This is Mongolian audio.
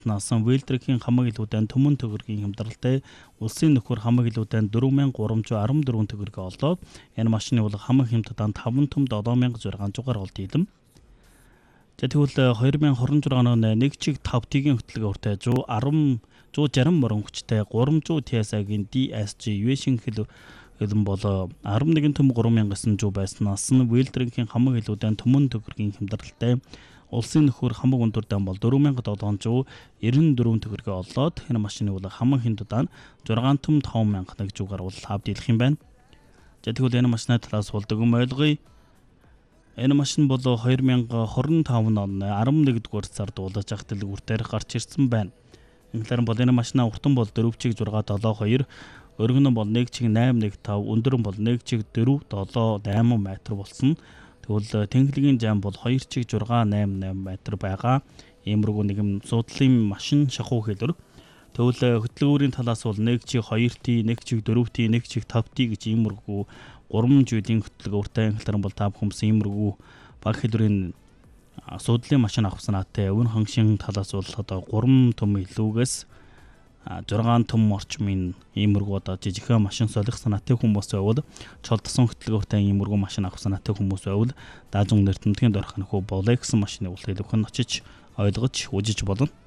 насан Вэлдрэгийн хамаг илүүдэн төмөн төгрөгийн хямдралтай улсын нөхөр хамаг илүүдэн 4314 төгрөгийг олдоод энэ машины бол хамаг хямдтан 5 төм 7600 олд идэм. За тэгвэл 2026 оны 1 чиг 5 тигийн хөтөлбөр уртай 160 морин хүчтэй 300 TSI-гийн DSG Vision хэлэн бол 11 төм 3900 байснаас нь Вэлдрэгийн хамаг илүүдэн төмөн төгрөгийн хямдралтай улсын нөхөр хамаг өндөрдөн бол 4794 төгрөгийг олоод энэ машины бол хамаг хямдтан 6 төм 5100-аар бол авдийлах юм байна. За тэгвэл энэ машины талаас бол дөг ойлгоё. Энэ машин бол 2025 оны 11-р сард уулаж ах дэлгүүртээр гарч ирсэн байна. Инглер бол энэ машина уртан бол 4 чиг 672, өргөн бол 1 чиг 815, өндөр бол 1 чиг 478 метр болсон. Тэгвэл тэнхлэгийн зам бол 2 чиг 688 метр байгаа. Иймэрхүү нэгэн судлалын машин шахуу хэлбэр. Тэгвэл хөтөлбөрийн талаас бол 1 чиг 2T, 1 чиг 4T, 1 чиг 5T гэж иймэрхүү 3 жилийн хөтөлбөртэй инглер бол та бүхэн иймэрхүү баг хэлбэрийн судлалын машин авах санаатай өвн хангшийн талаас бол одоо 3 төм илүүгээс 6 төм орчмын иймэрхүү одоо жижигхэн машин солих санаатай хүмүүс байвал чолдсон хөтөлбөртэй иймэрхүү машин авах санаатай хүмүүс байвал даажун нэртэмтгэнд орох нөхөө болоо гэсэн машины үлдээлүүхэн очиж ойлгож үзэж болно.